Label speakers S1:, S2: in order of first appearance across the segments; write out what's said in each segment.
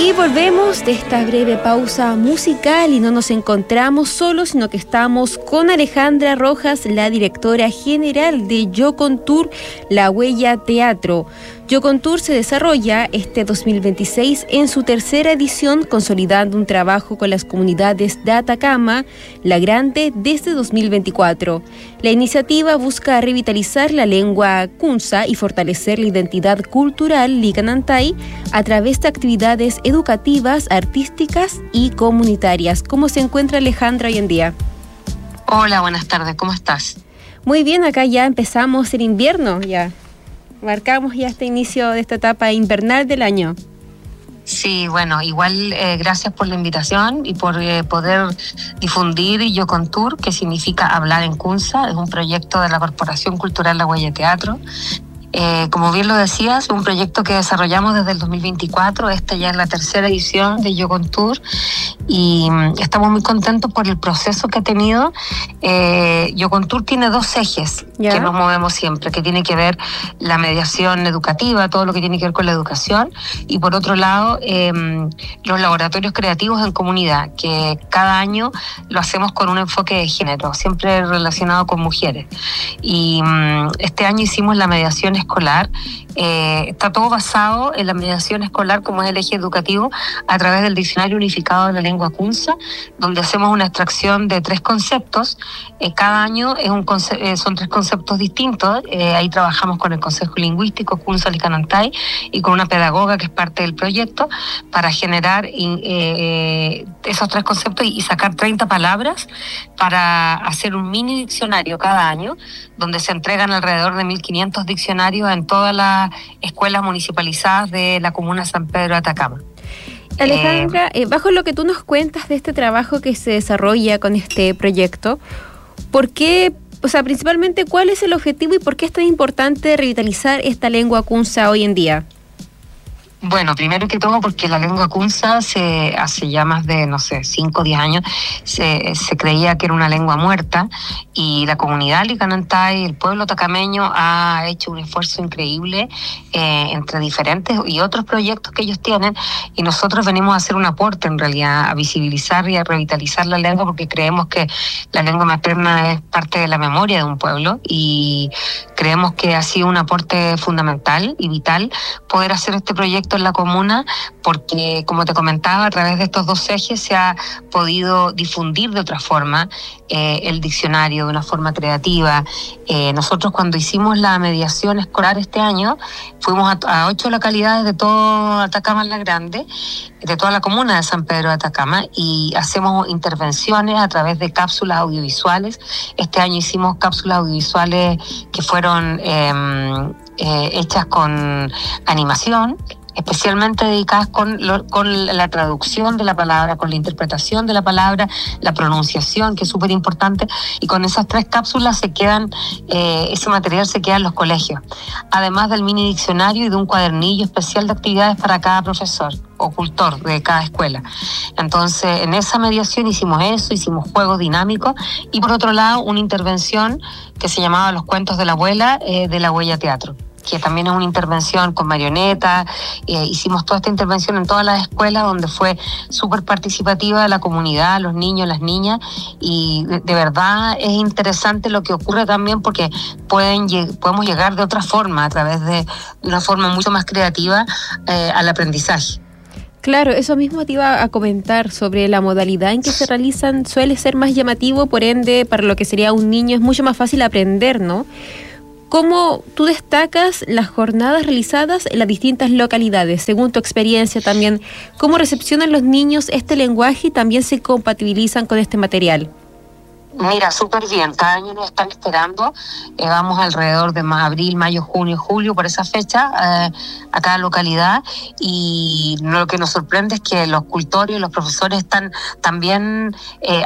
S1: Y volvemos de esta breve pausa musical y no nos encontramos solos, sino que estamos con Alejandra Rojas, la directora general de YoConTour, La Huella Teatro. YoConTour se desarrolla este 2026 en su tercera edición, consolidando un trabajo con las comunidades de Atacama, La Grande, desde 2024. La iniciativa busca revitalizar la lengua kunsa y fortalecer la identidad cultural licanantay a través de actividades educativas, artísticas y comunitarias. ¿Cómo se encuentra Alejandra hoy en día?
S2: Hola, buenas tardes, ¿cómo estás?
S1: Muy bien, acá ya empezamos el invierno, ya marcamos ya este inicio de esta etapa invernal del año.
S2: Sí, bueno, igual gracias por la invitación y por poder difundir YoConTour, que significa hablar en kunsa. Es un proyecto de la Corporación Cultural La Huella Teatro. Como bien lo decías, un proyecto que desarrollamos desde el 2024. Esta ya es la tercera edición de YoConTour y estamos muy contentos por el proceso que ha tenido. YoConTour tiene dos ejes que nos movemos siempre, que tiene que ver la mediación educativa, todo lo que tiene que ver con la educación, y por otro lado los laboratorios creativos en comunidad, que cada año lo hacemos con un enfoque de género, siempre relacionado con mujeres. Y este año hicimos la mediación escolar. Está todo basado en la mediación escolar, como es el eje educativo, a través del Diccionario Unificado de la Lengua Kunsa, donde hacemos una extracción de 3 conceptos. Cada año son 3 conceptos distintos. Ahí trabajamos con el Consejo Lingüístico Kunsa Licanantay y con una pedagoga que es parte del proyecto para generar esos 3 conceptos y sacar 30 palabras para hacer un mini diccionario cada año, donde se entregan alrededor de 1.500 diccionarios en todas las escuelas municipalizadas de la comuna de San Pedro de Atacama.
S1: Alejandra, bajo lo que tú nos cuentas de este trabajo que se desarrolla con este proyecto, ¿por qué, principalmente cuál es el objetivo y por qué es tan importante revitalizar esta lengua kunsa hoy en día?
S2: Bueno, primero que todo porque la lengua kunsa hace ya más de, 5 o 10 años, se creía que era una lengua muerta, y la comunidad licanantay, el pueblo tacameño, ha hecho un esfuerzo increíble entre diferentes y otros proyectos que ellos tienen, y nosotros venimos a hacer un aporte en realidad, a visibilizar y a revitalizar la lengua, porque creemos que la lengua materna es parte de la memoria de un pueblo, y creemos que ha sido un aporte fundamental y vital poder hacer este proyecto en la comuna, porque, como te comentaba, a través de estos 2 ejes se ha podido difundir de otra forma el diccionario, de una forma creativa. Nosotros, cuando hicimos la mediación escolar este año, fuimos a 8 localidades de todo Atacama La Grande, de toda la comuna de San Pedro de Atacama, y hacemos intervenciones a través de cápsulas audiovisuales. Este año hicimos cápsulas audiovisuales que fueron hechas con animación, especialmente dedicadas con la traducción de la palabra, con la interpretación de la palabra, la pronunciación, que es súper importante, y con esas 3 cápsulas ese material se queda en los colegios, además del mini diccionario y de un cuadernillo especial de actividades para cada profesor o cultor de cada escuela. Entonces, en esa mediación hicimos juegos dinámicos, y por otro lado una intervención que se llamaba Los Cuentos de la Abuela, de La Huella Teatro, que también es una intervención con marionetas. Hicimos toda esta intervención en todas las escuelas, donde fue súper participativa la comunidad, los niños, las niñas, y de verdad es interesante lo que ocurre también, porque podemos llegar de otra forma, a través de una forma mucho más creativa, al aprendizaje.
S1: Claro, eso mismo te iba a comentar sobre la modalidad en que se realizan. Suele ser más llamativo, por ende, para lo que sería un niño es mucho más fácil aprender, ¿no? ¿Cómo tú destacas las jornadas realizadas en las distintas localidades? Según tu experiencia también, ¿cómo recepcionan los niños este lenguaje y también se compatibilizan con este material?
S2: Mira, súper bien. Cada año nos están esperando. Vamos alrededor de abril, mayo, junio, julio, por esa fecha, a cada localidad. Y lo que nos sorprende es que los cultores y los profesores están también,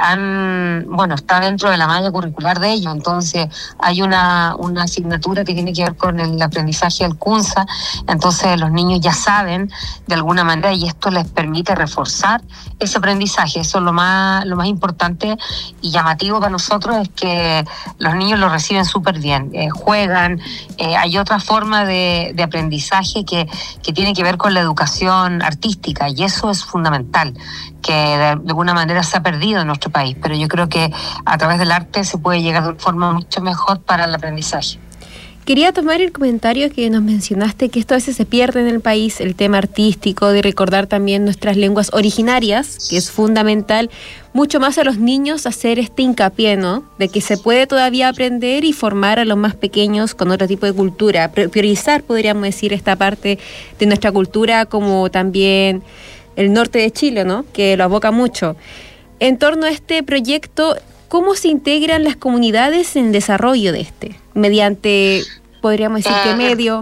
S2: está dentro de la malla curricular de ellos. Entonces, hay una asignatura que tiene que ver con el aprendizaje del kunsa. Entonces, los niños ya saben de alguna manera, y esto les permite reforzar ese aprendizaje. Eso es lo más importante y llamativo positivo para nosotros es que los niños lo reciben súper bien, juegan, hay otra forma de aprendizaje que tiene que ver con la educación artística, y eso es fundamental, que de alguna manera se ha perdido en nuestro país, pero yo creo que a través del arte se puede llegar de una forma mucho mejor para el aprendizaje.
S1: Quería tomar el comentario que nos mencionaste, que esto a veces se pierde en el país, el tema artístico, de recordar también nuestras lenguas originarias, que es fundamental, mucho más a los niños hacer este hincapié, ¿no? De que se puede todavía aprender y formar a los más pequeños con otro tipo de cultura, priorizar, podríamos decir, esta parte de nuestra cultura, como también el norte de Chile, ¿no? Que lo aboca mucho. En torno a este proyecto, ¿cómo se integran las comunidades en el desarrollo de este? Mediante, podríamos decir, ¿qué medio?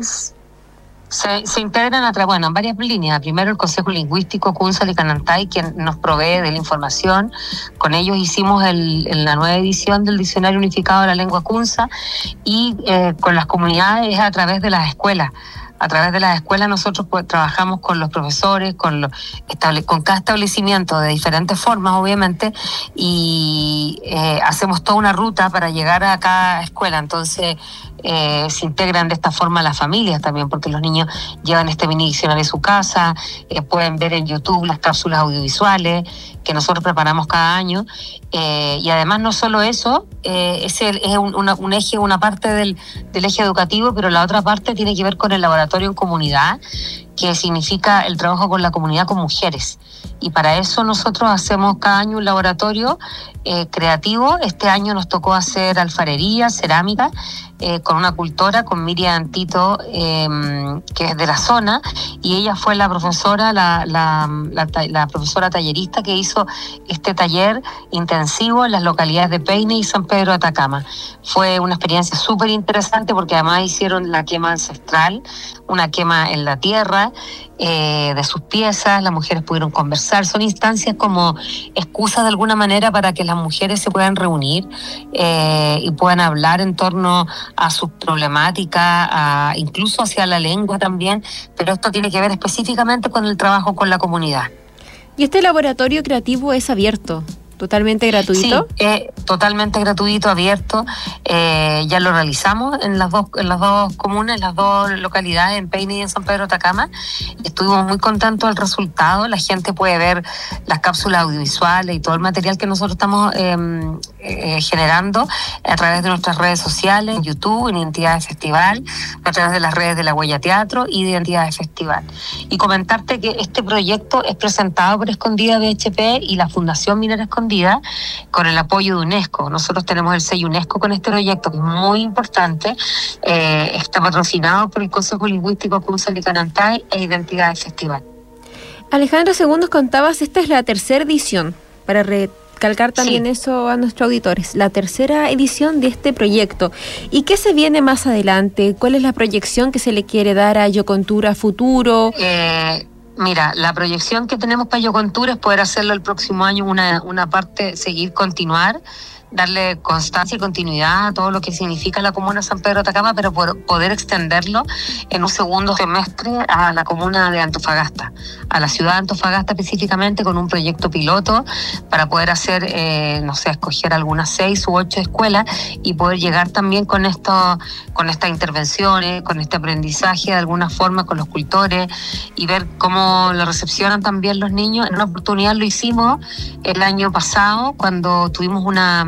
S2: Se integran en varias líneas. Primero, el Consejo Lingüístico Kunza Licanantay, quien nos provee de la información. Con ellos hicimos la nueva edición del Diccionario Unificado de la Lengua Kunza, y con las comunidades a través de las escuelas. A través de las escuelas nosotros trabajamos con los profesores, con cada establecimiento de diferentes formas, obviamente, y hacemos toda una ruta para llegar a cada escuela. Entonces se integran de esta forma las familias también, porque los niños llevan este mini diccionario a su casa, pueden ver en YouTube las cápsulas audiovisuales que nosotros preparamos cada año, y además no solo eso, ese es un eje, una parte del eje educativo, pero la otra parte tiene que ver con el laboratorio en comunidad, que significa el trabajo con la comunidad, con mujeres. Y para eso nosotros hacemos cada año un laboratorio creativo. Este año nos tocó hacer alfarería, cerámica, con una cultora, con Miriam Tito, que es de la zona, y ella fue la profesora, la profesora tallerista que hizo este taller intensivo en las localidades de Peine y San Pedro de Atacama. Fue una experiencia súper interesante, porque además hicieron la quema ancestral, una quema en la tierra, de sus piezas. Las mujeres pudieron conversar. Son instancias como excusas de alguna manera para que las mujeres se puedan reunir y puedan hablar en torno a sus problemáticas, incluso hacia la lengua también, pero esto tiene que ver específicamente con el trabajo con la comunidad.
S1: ¿Y este laboratorio creativo es abierto? ¿Totalmente gratuito?
S2: Sí, totalmente gratuito, abierto. Ya lo realizamos en las dos comunas, en las dos localidades, en Peine y en San Pedro de Atacama. Estuvimos muy contentos del resultado. La gente puede ver las cápsulas audiovisuales y todo el material que nosotros estamos generando a través de nuestras redes sociales, en YouTube, en Identidades Festival, a través de las redes de La Huella Teatro y de Identidades Festival. Y comentarte que este proyecto es presentado por Escondida BHP y la Fundación Minera Escondida, con el apoyo de UNESCO. Nosotros tenemos el sello UNESCO con este proyecto, que es muy importante. Está patrocinado por el Consejo Lingüístico Kunza Licanantay e Identidades Festival.
S1: Alejandra, según nos contabas, esta es la tercera edición, para recalcar también eso a nuestros auditores, la tercera edición de este proyecto. ¿Y qué se viene más adelante? ¿Cuál es la proyección que se le quiere dar a Yocontura a futuro?
S2: Mira, la proyección que tenemos para Yocontura es poder hacerlo el próximo año, una parte, continuar, darle constancia y continuidad a todo lo que significa la comuna de San Pedro de Atacama, pero poder extenderlo en un segundo semestre a la comuna de Antofagasta, a la ciudad de Antofagasta específicamente, con un proyecto piloto para poder hacer, escoger algunas 6 u 8 escuelas y poder llegar también con estas intervenciones, con este aprendizaje de alguna forma con los cultores y ver cómo lo recepcionan también los niños. En una oportunidad lo hicimos el año pasado, cuando tuvimos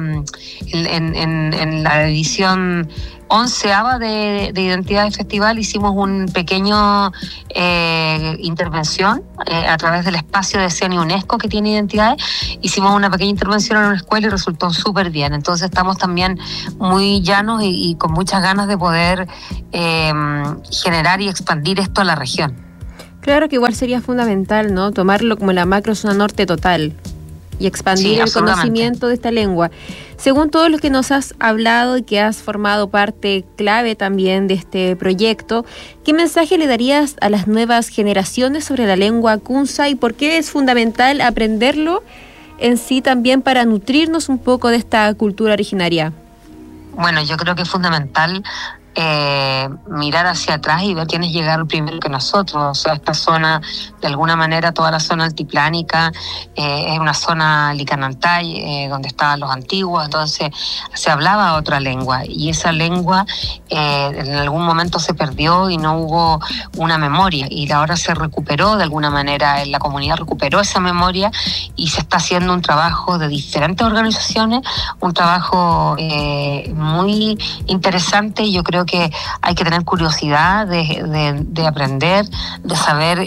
S2: en la edición 11ª de Identidades Festival, hicimos un pequeño intervención a través del espacio de CENI UNESCO que tiene Identidades. Hicimos una pequeña intervención en una escuela y resultó súper bien. Entonces estamos también muy llanos y con muchas ganas de poder generar y expandir esto a la región.
S1: Claro que igual sería fundamental, ¿no? Tomarlo como la macro zona norte total y expandir el conocimiento de esta lengua. Según todo lo que nos has hablado y que has formado parte clave también de este proyecto, ¿qué mensaje le darías a las nuevas generaciones sobre la lengua Kunza y por qué es fundamental aprenderlo en sí también para nutrirnos un poco de esta cultura originaria?
S2: Bueno, yo creo que es fundamental mirar hacia atrás y ver quiénes llegaron primero que nosotros. O sea, esta zona, de alguna manera, toda la zona altiplánica, es una zona Licanantay, donde estaban los antiguos, entonces se hablaba otra lengua, y esa lengua en algún momento se perdió y no hubo una memoria, y ahora se recuperó de alguna manera, la comunidad recuperó esa memoria, y se está haciendo un trabajo de diferentes organizaciones, un trabajo muy interesante, y yo creo que hay que tener curiosidad de aprender, de saber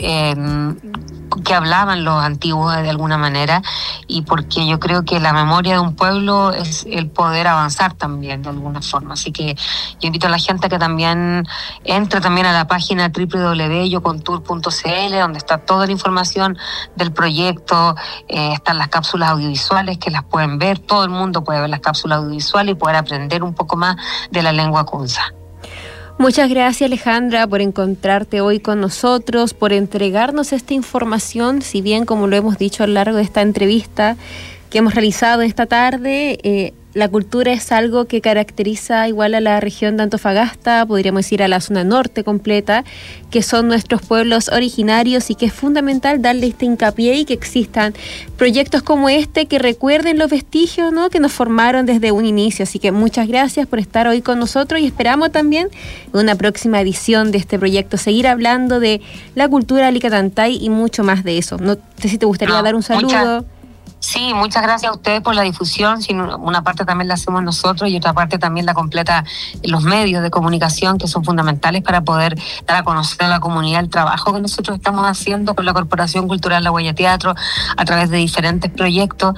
S2: qué hablaban los antiguos de alguna manera, y porque yo creo que la memoria de un pueblo es el poder avanzar también de alguna forma. Así que yo invito a la gente a que también entre también a la página www.yocontour.cl, donde está toda la información del proyecto, están las cápsulas audiovisuales que las pueden ver, todo el mundo puede ver las cápsulas audiovisuales y poder aprender un poco más de la lengua kunza.
S1: Muchas gracias, Alejandra, por encontrarte hoy con nosotros, por entregarnos esta información, si bien, como lo hemos dicho a lo largo de esta entrevista que hemos realizado esta tarde, la cultura es algo que caracteriza igual a la región de Antofagasta, podríamos decir a la zona norte completa, que son nuestros pueblos originarios, y que es fundamental darle este hincapié y que existan proyectos como este que recuerden los vestigios, ¿no?, que nos formaron desde un inicio. Así que muchas gracias por estar hoy con nosotros, y esperamos también en una próxima edición de este proyecto seguir hablando de la cultura Licatantay y mucho más de eso. No sé si te gustaría dar un saludo.
S2: Sí, muchas gracias a ustedes por la difusión. Sí, una parte también la hacemos nosotros y otra parte también la completa los medios de comunicación, que son fundamentales para poder dar a conocer a la comunidad el trabajo que nosotros estamos haciendo con la Corporación Cultural La Huella Teatro a través de diferentes proyectos.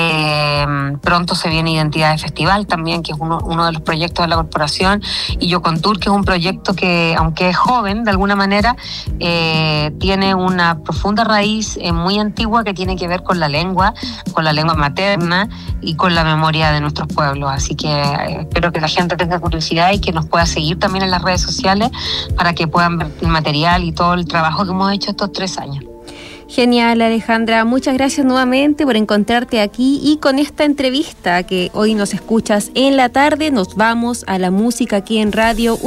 S2: Pronto se viene Identidades Festival también, que es uno de los proyectos de la corporación, y Yocontour, que es un proyecto que, aunque es joven de alguna manera, tiene una profunda raíz muy antigua que tiene que ver con la lengua materna y con la memoria de nuestros pueblos. Así que espero que la gente tenga curiosidad y que nos pueda seguir también en las redes sociales para que puedan ver el material y todo el trabajo que hemos hecho estos 3 años.
S1: Genial, Alejandra. Muchas gracias nuevamente por encontrarte aquí, y con esta entrevista que hoy nos escuchas en la tarde, nos vamos a la música aquí en Radio